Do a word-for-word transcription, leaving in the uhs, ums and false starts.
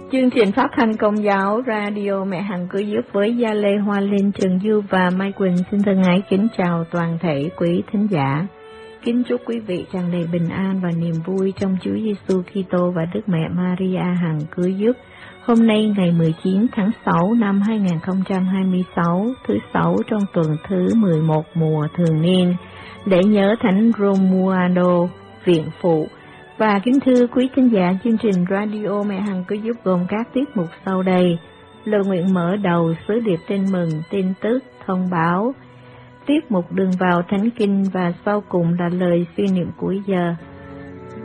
Chương trình phát thanh Công giáo Radio Mẹ Hằng Cứu Giúp với Gia Lê, Hoa Linh, Trần Du và Mai Quỳnh xin thân ái kính chào toàn thể quý thính giả. Kính chúc quý vị tràn đầy bình an và niềm vui trong Chúa Giêsu Kitô và Đức Mẹ Maria Hằng Cứu Giúp. Hôm nay ngày mười chín tháng sáu năm hai nghìn không trăm hai mươi sáu, thứ sáu trong tuần thứ mười một mùa thường niên, để nhớ Thánh Romualdo, viện phụ. Và kính thưa quý thính giả, chương trình Radio Mẹ Hằng Cứu Giúp gồm các tiết mục sau đây: lời nguyện mở đầu, sứ điệp tin mừng, tin tức, thông báo, tiết mục đường vào Thánh Kinh và sau cùng là lời suy niệm cuối giờ.